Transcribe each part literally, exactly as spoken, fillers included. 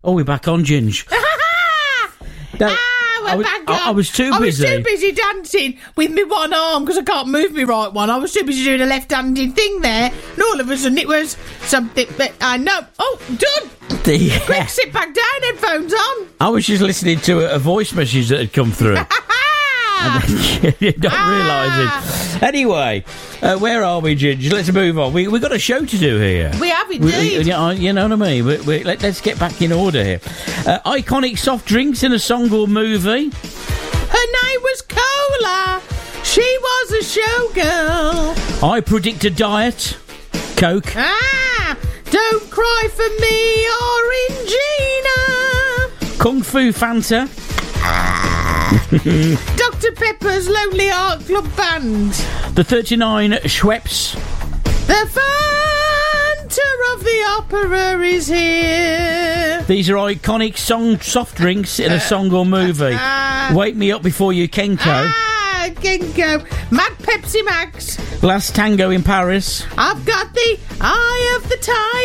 Oh, we're back on, Ginge. No, ah, we're I was, back I, on. I was too I busy. was too busy dancing with my one arm because I can't move my right one. I was too busy doing a left-handed thing there. And all of a sudden it was something that I know. Oh, done. The, yeah. Quick, sit back down, headphones on. I was just listening to a, a voice message that had come through. Not Ah. realising. Anyway, uh, where are we, Ginge? Let's move on. We, we've got a show to do here. We have We, indeed. you know you know what I mean? We, we, let, let's get back in order here. Uh, iconic soft drinks in a song or movie. Her name was Cola. She was a showgirl. I predict a diet. Coke. Ah, don't cry for me, Orangina. Kung Fu Fanta. Doctor Pepper's Lonely Heart Club Band. The thirty-nine Schweppes. The Fanta of the Opera is here. These are iconic song soft drinks in a song or movie. Ah. Wake Me Up Before You Kenko. Ah, Ginkgo. Mad Pepsi Max. Last Tango in Paris. I've got the Eye of the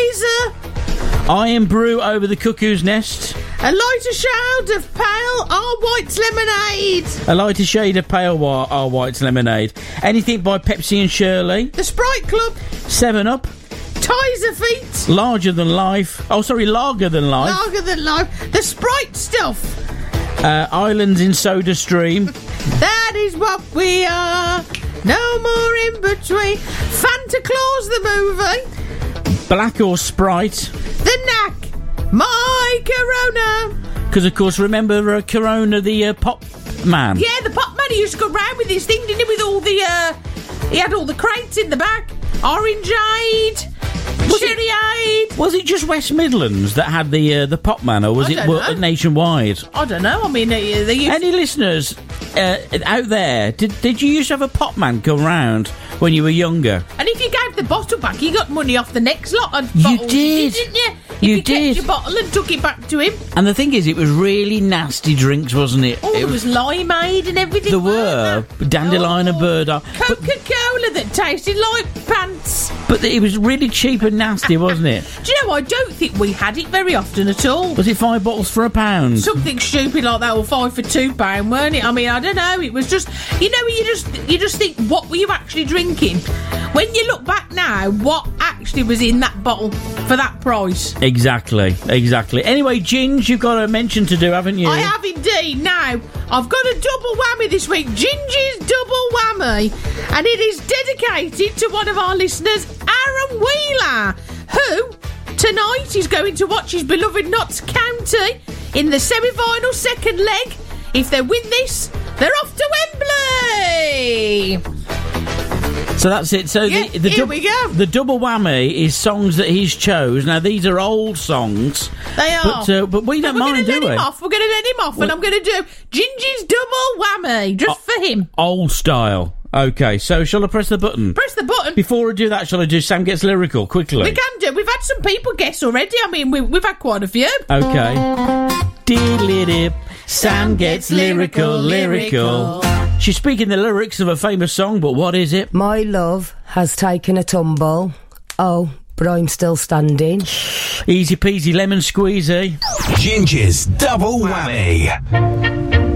Tizer. Iron Brew Over the Cuckoo's Nest. A lighter shroud of pale R. White's lemonade. A lighter shade of pale wa- R. White's lemonade. Anything by Pepsi and Shirley. The Sprite Club. Seven Up. Tizer Feet. Larger Than Life. Oh, sorry, Lager Than Life. Lager Than Life. The Sprite Stuff. Uh, Islands in Soda Stream. That is what we are. No more in between. Fanta Claus the movie. Black or Sprite. The Knack. My Corona. Because, of course, remember uh, Corona, the uh, pop man? Yeah, the pop man, he used to go round with his thing, didn't he? With all the, uh, he had all the crates in the back. Orangeade. Cherryade. Was it just West Midlands that had the uh, the pop man, or was I it don't wo- know. nationwide? I don't know. I mean, they, they used Any listeners uh, out there, did, did you used to have a pop man come round when you were younger? And if you gave the bottle back, you got money off the next lot of You bottles. did. Didn't you? If You you did. kept your bottle and took it back to him. And the thing is, it was really nasty drinks, wasn't it? Oh, it there was limeade and everything. There weren't were. there? Dandelion and Oh, burdock. But, Coca-Cola that tasted like pants. but it was really cheap and nasty, wasn't it? Do you know, I don't think we had it very often at all. Was it five bottles for a pound? Something stupid like that, or five for two pound, weren't it? I mean, I don't know. It was just, you know, you just you just think, what were you actually drinking? When you look back now, what actually was in that bottle for that price? Exactly, exactly. Anyway, Ginge, you've got a mention to do, haven't you? I have indeed. Now, I've got a double whammy this week. Ginger's double whammy. And it is dedicated to one of our listeners, Aaron Wheeler, who tonight is going to watch his beloved Notts County in the semi-final second leg. If they win this, they're off to Wembley. So that's it. So Yeah, the, the here dub- we go. The double whammy is songs that he's chose. Now these are old songs, They are. but uh, but we don't We're mind, going to do let we? him off. We're going to let him off, and Well- I'm going to do Ginger's double whammy just for him. Old style. Okay. So shall I press the button? Press the button. Before I do that, shall I do Sam Gets Lyrical quickly? We can do. We've had some people guess already. I mean, we, we've had quite a few. Okay. Diddly-dip, Sam Gets Lyrical, lyrical. She's speaking the lyrics of a famous song, but what is it? My love has taken a tumble. Oh, but I'm still standing. Easy peasy lemon squeezy. Ginger's double whammy.